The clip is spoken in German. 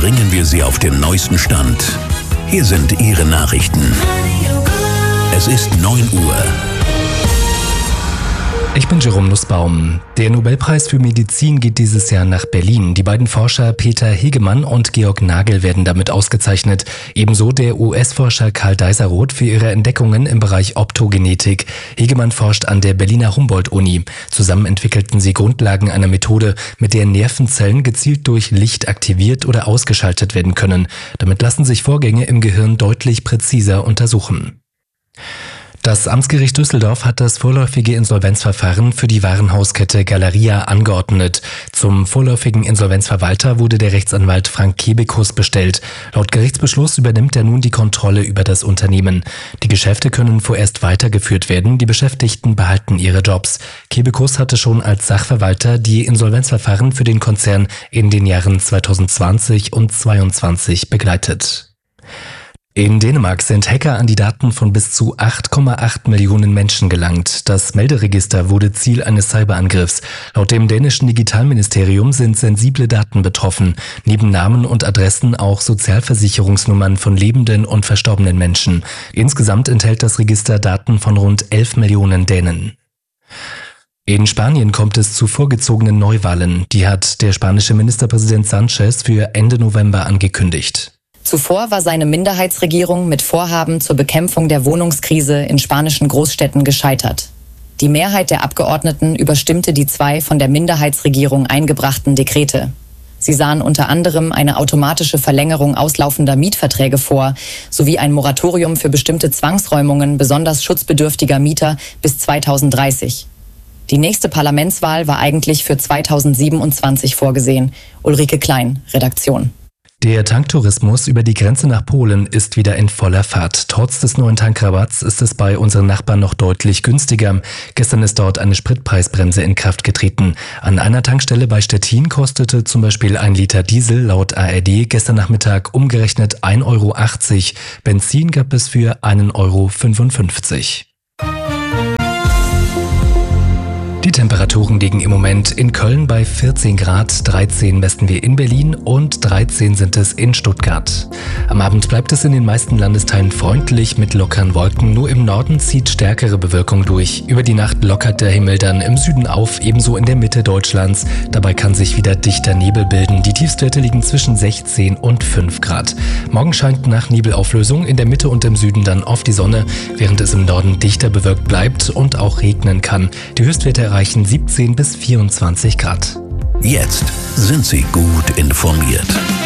bringen wir Sie auf den neuesten Stand. Hier sind Ihre Nachrichten. Es ist 9 Uhr. Ich bin Jerome Nussbaum. Der Nobelpreis für Medizin geht dieses Jahr nach Berlin. Die beiden Forscher Peter Hegemann und Georg Nagel werden damit ausgezeichnet. Ebenso der US-Forscher Karl Deiseroth für ihre Entdeckungen im Bereich Optogenetik. Hegemann forscht an der Berliner Humboldt-Uni. Zusammen entwickelten sie Grundlagen einer Methode, mit der Nervenzellen gezielt durch Licht aktiviert oder ausgeschaltet werden können. Damit lassen sich Vorgänge im Gehirn deutlich präziser untersuchen. Das Amtsgericht Düsseldorf hat das vorläufige Insolvenzverfahren für die Warenhauskette Galeria angeordnet. Zum vorläufigen Insolvenzverwalter wurde der Rechtsanwalt Frank Kebekus bestellt. Laut Gerichtsbeschluss übernimmt er nun die Kontrolle über das Unternehmen. Die Geschäfte können vorerst weitergeführt werden, die Beschäftigten behalten ihre Jobs. Kebekus hatte schon als Sachverwalter die Insolvenzverfahren für den Konzern in den Jahren 2020 und 2022 begleitet. In Dänemark sind Hacker an die Daten von bis zu 8,8 Millionen Menschen gelangt. Das Melderegister wurde Ziel eines Cyberangriffs. Laut dem dänischen Digitalministerium sind sensible Daten betroffen. Neben Namen und Adressen auch Sozialversicherungsnummern von lebenden und verstorbenen Menschen. Insgesamt enthält das Register Daten von rund 11 Millionen Dänen. In Spanien kommt es zu vorgezogenen Neuwahlen. Die hat der spanische Ministerpräsident Sánchez für Ende November angekündigt. Zuvor war seine Minderheitsregierung mit Vorhaben zur Bekämpfung der Wohnungskrise in spanischen Großstädten gescheitert. Die Mehrheit der Abgeordneten überstimmte die 2 von der Minderheitsregierung eingebrachten Dekrete. Sie sahen unter anderem eine automatische Verlängerung auslaufender Mietverträge vor, sowie ein Moratorium für bestimmte Zwangsräumungen besonders schutzbedürftiger Mieter bis 2030. Die nächste Parlamentswahl war eigentlich für 2027 vorgesehen. Ulrike Klein, Redaktion. Der Tanktourismus über die Grenze nach Polen ist wieder in voller Fahrt. Trotz des neuen Tankrabatts ist es bei unseren Nachbarn noch deutlich günstiger. Gestern ist dort eine Spritpreisbremse in Kraft getreten. An einer Tankstelle bei Stettin kostete zum Beispiel 1 Liter Diesel laut ARD gestern Nachmittag umgerechnet 1,80 Euro. Benzin gab es für 1,55 Euro. Die Temperaturen liegen im Moment in Köln bei 14 Grad, 13 messen wir in Berlin und 13 sind es in Stuttgart. Am Abend bleibt es in den meisten Landesteilen freundlich mit lockeren Wolken, nur im Norden zieht stärkere Bewölkung durch. Über die Nacht lockert der Himmel dann im Süden auf, ebenso in der Mitte Deutschlands. Dabei kann sich wieder dichter Nebel bilden. Die Tiefstwerte liegen zwischen 16 und 5 Grad. Morgen scheint nach Nebelauflösung in der Mitte und im Süden dann oft die Sonne, während es im Norden dichter bewölkt bleibt und auch regnen kann. Die Höchstwerte erreichen 17 bis 24 Grad. Jetzt sind Sie gut informiert.